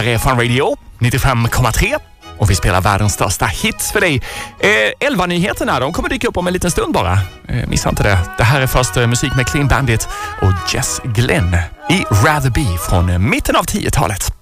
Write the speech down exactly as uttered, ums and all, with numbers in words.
här är Fun Radio nittiofem komma tre och vi spelar världens största hits för dig. Eh, elva nyheterna, de kommer dyka upp om en liten stund bara. Eh, missa inte det. Det här är först eh, musik med Clean Bandit och Jess Glynne i Rather Be från eh, mitten av tiotalet.